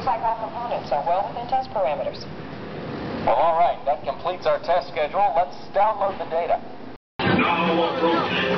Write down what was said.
Looks like all components are well within test parameters. Well, all right. That completes our test schedule. Let's download the data. Now approaching